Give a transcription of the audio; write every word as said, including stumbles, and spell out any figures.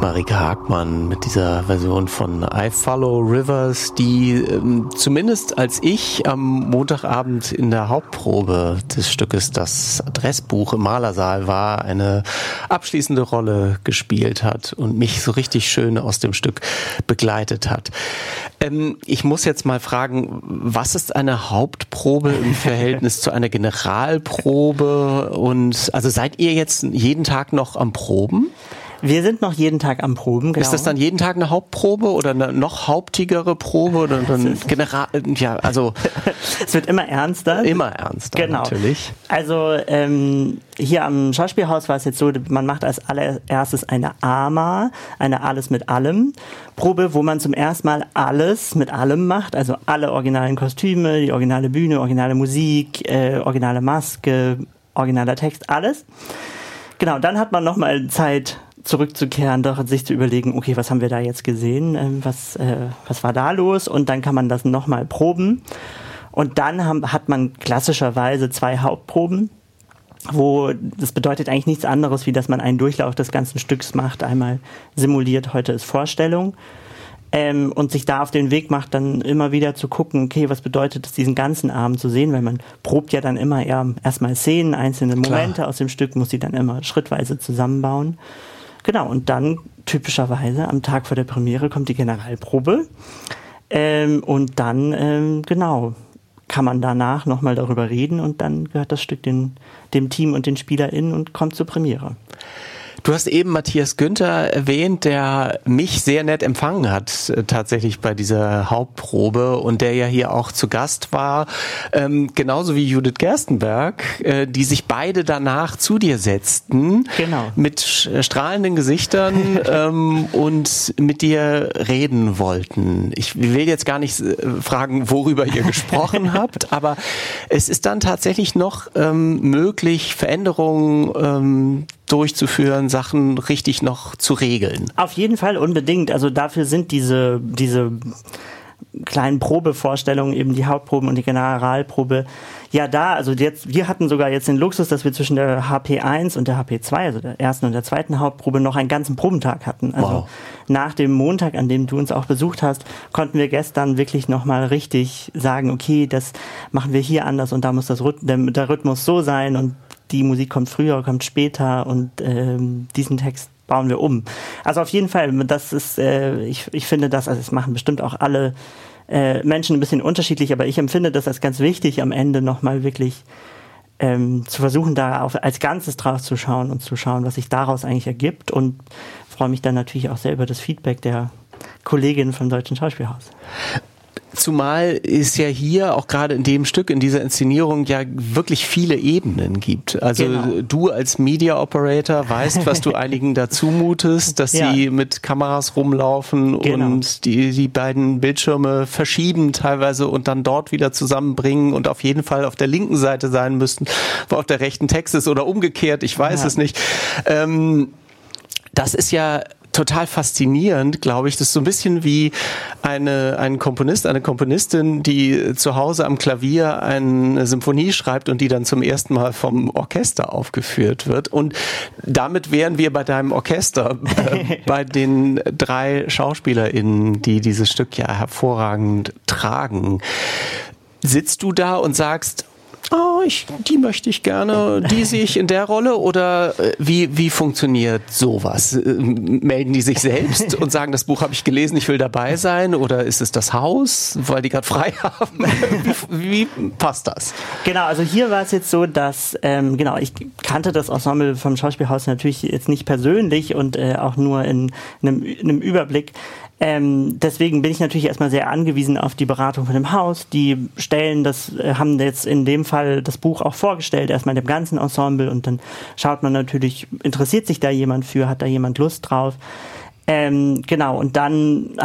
Marike Hagmann mit dieser Version von I Follow Rivers, die ähm, zumindest als ich am Montagabend in der Hauptprobe des Stückes Das Adressbuch im Malersaal war, eine abschließende Rolle gespielt hat und mich so richtig schön aus dem Stück begleitet hat. Ähm, ich muss jetzt mal fragen, was ist eine Hauptprobe im Verhältnis zu einer Generalprobe? Und also seid ihr jetzt jeden Tag noch am Proben? Wir sind noch jeden Tag am Proben, genau. Ist das dann jeden Tag eine Hauptprobe oder eine noch hauptigere Probe oder dann General, ja, also. Es wird immer ernster. Immer ernster, genau. Natürlich. Also, ähm, hier am Schauspielhaus war es jetzt so, man macht als allererstes eine A M A, eine Alles mit allem Probe, wo man zum ersten Mal alles mit allem macht, also alle originalen Kostüme, die originale Bühne, originale Musik, äh, originale Maske, originaler Text, alles. Genau, dann hat man nochmal Zeit, zurückzukehren, doch sich zu überlegen, okay, was haben wir da jetzt gesehen, ähm, was, äh, was war da los, und dann kann man das nochmal proben. Und dann haben, hat man klassischerweise zwei Hauptproben, wo das bedeutet eigentlich nichts anderes, wie dass man einen Durchlauf des ganzen Stücks macht, einmal simuliert, heute ist Vorstellung, ähm, und sich da auf den Weg macht, dann immer wieder zu gucken, okay, was bedeutet es, diesen ganzen Abend zu sehen, weil man probt ja dann immer eher erstmal Szenen, einzelne Momente Klar. aus dem Stück, muss sie dann immer schrittweise zusammenbauen. Genau, und dann typischerweise am Tag vor der Premiere kommt die Generalprobe, ähm, und dann, ähm, genau, kann man danach nochmal darüber reden und dann gehört das Stück den, dem Team und den SpielerInnen und kommt zur Premiere. Du hast eben Matthias Günther erwähnt, der mich sehr nett empfangen hat, äh, tatsächlich bei dieser Hauptprobe, und der ja hier auch zu Gast war, ähm, genauso wie Judith Gerstenberg, äh, die sich beide danach zu dir setzten, genau. mit sch- strahlenden Gesichtern ähm, und mit dir reden wollten. Ich will jetzt gar nicht äh, fragen, worüber ihr gesprochen habt, aber es ist dann tatsächlich noch ähm, möglich, Veränderungen ähm, durchzuführen, Sachen richtig noch zu regeln. Auf jeden Fall, unbedingt. Also dafür sind diese, diese kleinen Probevorstellungen, eben die Hauptproben und die Generalprobe, ja da. Also jetzt, wir hatten sogar jetzt den Luxus, dass wir zwischen der H P eins und der H P zwei, also der ersten und der zweiten Hauptprobe, noch einen ganzen Probentag hatten. Also wow. Nach dem Montag, an dem du uns auch besucht hast, konnten wir gestern wirklich nochmal richtig sagen, okay, das machen wir hier anders und da muss das Rhyth- der, der Rhythmus so sein und die Musik kommt früher, kommt später und ähm, diesen Text bauen wir um. Also auf jeden Fall, das ist, äh, ich, ich finde das, also es machen bestimmt auch alle äh, Menschen ein bisschen unterschiedlich, aber ich empfinde das als ganz wichtig, am Ende nochmal wirklich ähm, zu versuchen, da auf, als Ganzes drauf zu schauen und zu schauen, was sich daraus eigentlich ergibt, und freue mich dann natürlich auch sehr über das Feedback der Kolleginnen vom Deutschen Schauspielhaus. Zumal es ja hier auch gerade in dem Stück, in dieser Inszenierung ja wirklich viele Ebenen gibt. Also genau. Du als Media Operator weißt, was du einigen dazu mutest, dass ja. sie mit Kameras rumlaufen genau. und die, die beiden Bildschirme verschieben teilweise und dann dort wieder zusammenbringen und auf jeden Fall auf der linken Seite sein müssten, wo auf der rechten Text ist oder umgekehrt, ich weiß ja. es nicht. Ähm, das ist ja total faszinierend, glaube ich. Das ist so ein bisschen wie eine, ein Komponist, eine Komponistin, die zu Hause am Klavier eine Symphonie schreibt und die dann zum ersten Mal vom Orchester aufgeführt wird. Und damit wären wir bei deinem Orchester, äh, bei den drei SchauspielerInnen, die dieses Stück ja hervorragend tragen. Sitzt du da und sagst, oh, ich, die möchte ich gerne, die sehe ich in der Rolle, oder wie, wie funktioniert sowas? Melden die sich selbst und sagen, das Buch habe ich gelesen, ich will dabei sein, oder ist es das Haus, weil die gerade frei haben? Wie, wie passt das? Genau, also hier war es jetzt so, dass, ähm, genau, ich kannte das Ensemble vom Schauspielhaus natürlich jetzt nicht persönlich und äh, auch nur in einem, in einem Überblick. Ähm, deswegen bin ich natürlich erstmal sehr angewiesen auf die Beratung von dem Haus. Die stellen das, äh, haben jetzt in dem Fall das Buch auch vorgestellt, erstmal dem ganzen Ensemble, und dann schaut man natürlich, interessiert sich da jemand für, hat da jemand Lust drauf? Ähm, genau, und dann